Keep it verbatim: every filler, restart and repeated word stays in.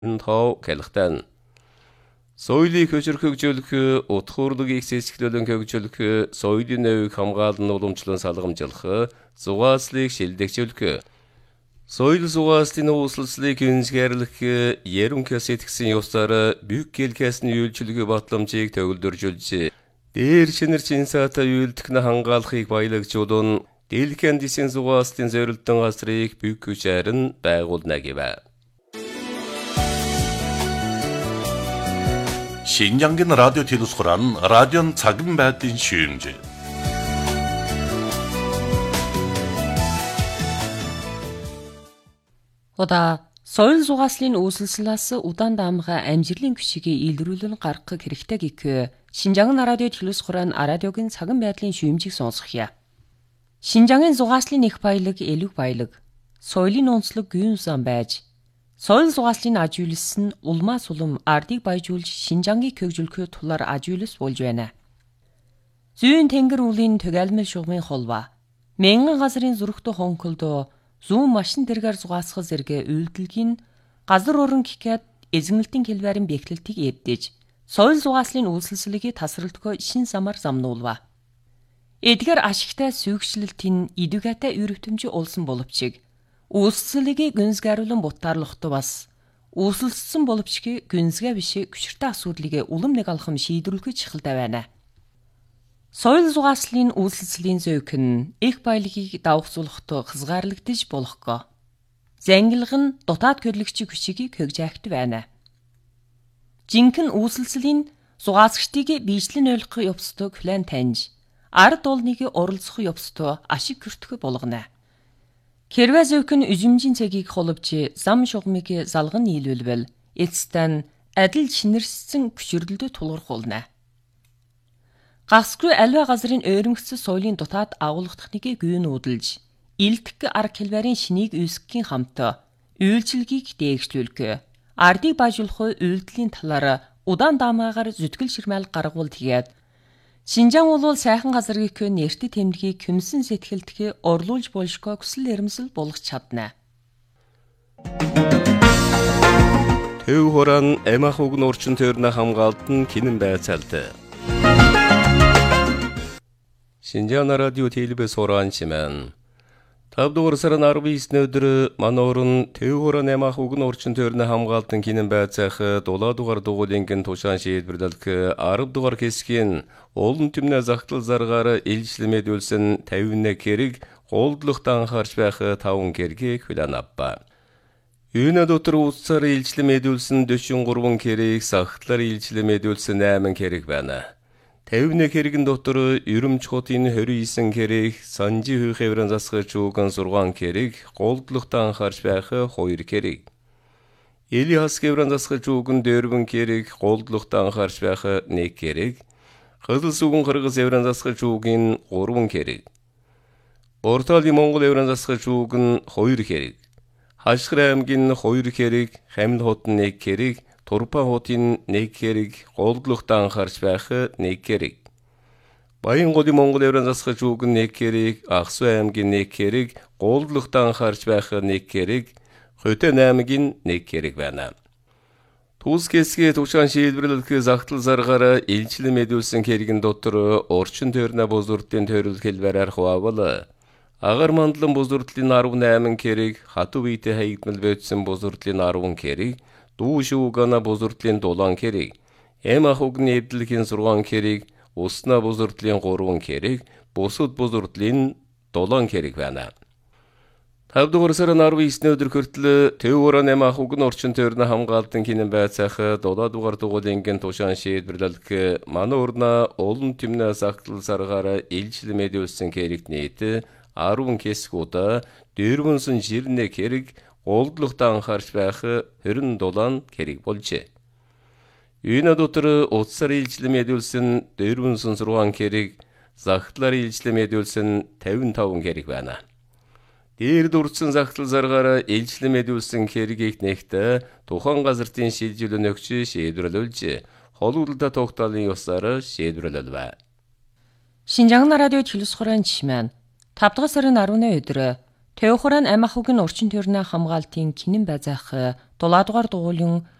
тоо кэлхтэн. Соёлыг хөшөрхөгжүүлэх, утга хурлыг сэсгэлэн хөгжүүлэх, соёлын нэвийг хамгаалан уламжлан салгамжлах, зугааслыг шилдэгжүүлэх. Соёл зугааслын uuslалыг хинсгэрлэх, ярим кэсэтгсэн ёсоор büyük келкэсний үйлчлэгээ батламжийг төгөлдөржүүлж, дээр шинэр чинсаата үйлдэх хангаалахыг баялагжуулан, дэлхэн дисэн зугааслын зорилтон гасрыг büyük хүчээр нь байгуулна гэв. 신장긴 라디오 телевизоран радион цагын байдлын шүүмж. Ода соёл зугааслын үүсэлслээс удаан даамга амжилтын күшигээ илрүүлэн гаргах хэрэгтэй гэхүү Шинжаан радио телевизоран радиогийн цагын байдлын шүүмжийг сонсгоё. Шинжаангийн зугааслын их баялаг элэг баялаг, соёлын онцлог гүйн сан байж, соёл зугааслын ажиулс нь улмаас улам ардыг баяжуулж Шинжаангийг хөгжүүлэхэд тулаар ажиулс болж байна. Зүүн тэнгэр уулын төгөлмөл шугамын холва, мянган газрын зүрхтө хонхолдоо зүүн машин дэргээр зугаасгах зэрэг үйлдэлгийн газар уран гэхэд эзэмнэлтийн хэлбэрийн бэхлэлтийг эвдэж, соёл зугааслын үйлсэлслэгийг тасралтгүй шин самар замнуулва. Эдгээр ашигтай сүйгчлэлтийн идэвхтэй өрөвтөмж олсон боловч Үйлсэлийг гүнзгийруулан бутаарлахтаа бас үйлсэлсэн боловч гүнзгий биш хүчтэй асуудлыг улам нэг алхам шийдвэрлэх чухалтай байна. Соёл зугааслын үйлсэлслийн зөөх нь их баялагийг давхцуулахад хязгаарлагдаж болохгүй. Зангилга нь дутаад хөдөлгөгч хүчийг хөгжөөхт байна. Жинхэнэ үйлсэлслийн зугаасгчдыг бичлэн ойлгох явцдаа план таньж, ард олныг оролцох явцдаа ашиг хүртэх болгоно. Хэрвээ зөөх нь үжимжийн цэгийг холбож зам шугамыг залган нийлүүлвэл эцэстэн адил шинэрсэн хүчрэлд тулгархуулна. Гасгүй аливаа газрын ойрмогцсон соёлын дутаад агуулгадахныг гүйн уудалж, илтгэх арга хэлбэрийн шинийг үүсгэхийн хамт үйлчилгээг дээгшлүүлэх, ардыг бажуулах үйлдэлийн талаар удаан даамаагаар зүтгэл ширмэл гаргуул тэгээд Шинжаан бол сайхан газар гэх нэртэд тэмдгийг хүмсэн сэтгэлдээ орлуулж болшгүй хүсэл эрмсэл болгож чадна. Төв хорон эмах уг нурчин төрнө хамгаалтан кинэн байцаалт. Шинжаан радио телевизоран чимэн. тавдугаар сарын арван бесний өдөр манорын төв хорон эмах уг нурчин төрнө хамгаалтан кинэн байцаах дулаадугаар дугуулингийн тушаан шийдвэрлэх арав дугаар хэсгийн олон түмнэ загтал заргаар илчлэмэд үлсэн тавина хэрэг голдлохтан анхаарч байх таван хэргийг хүлээн авба. Юуна дотор уцаар илчлэмэд үлсэн дөрвөн хэрэг загтлаар илчлэмэд үлсэн найман хэрэг байна. тавина хэрэгэн дотор ерөмч хотын хорьсон хэрэг, санжи хүй хэврэн засгаж үгэн сургаан хэрэг, голдлохтан анхаарч байх хоёр хэрэг. Элиас хэврэн засгаж үгэн дөрвөн хэрэг, голдлохтан анхаарч байх нэг хэрэг. Хөлс үгэн Кыргыз хэврэн засгаж үгэн гурван хэрэг. Бортали Монгол хэврэн засгаж үгэн хоёр хэрэг. Хашгир аймгийн хоёр хэрэг, Хамил хотын нэг хэрэг, Турпа хотын нэг хэрэг, голдлохтан анхаарч байх нэг хэрэг. Баянгол Монгол хэврэн засгаж үгэн нэг хэрэг, Аксу аймгийн нэг хэрэг, голдлохтан анхаарч байх нэг хэрэг, Хотын аймгийн нэг хэрэг байна. Тус хэсгээ тушаан шийдвэрлэх загтал заргаар илчлэн мэдүүлсэн хэргийн дотор орчин төрнө бузурдлын төрөл хэлбэрээр хуваавал агаар мандлан бузурдлын арван найман хэрэг, хатуу биетэй хаягдмал бөтсөн бузурдлын арван хэрэг, дүү шүүгана бузурдлын дулаан хэрэг, эм ах угны эвдлэхийн сургаан хэрэг, усна бузурдлын гурван хэрэг, бусад бузурдлын дулаан хэрэг байна. тавдугаар сарын арван бесний өдөр хүртэл төв хорон эм ах уг нурчин төрнө хамгаалтан кинэн байцаах дулаадугаар дугуулингийн тушаан шийдвэрлэх мануурна олон түмнэ загтал заргаар илчлэмэд үлсэн хэрэг нийт арван хэсгүүд дөрвөнсөн жирнэ хэрэг, голдлохтан анхаарч байх хорин дулаан хэрэг болжээ. Юуна дотор утсаар илчлэмэд үлсэн дөрвөнсөн сургаан хэрэг, загтлаар илчлэмэд үлсэн тавин таван хэрэг байна. Дээр дурдсан загтал заргаар илчлэмэд үлсэн хэргийг нэгт тухайн газартын шилжүүлэн өгч шийдвэрлүүлж, холуулда тогтоолын ёсоор шийдвэрлэлвэ. Шинжаан радио телевизорын чимэн тавдугаар сарын арваны өдөр Төв хорон ам ах угийн орчин төрний хамгаалтын кинэн байзаах дулаадугаар дугуулын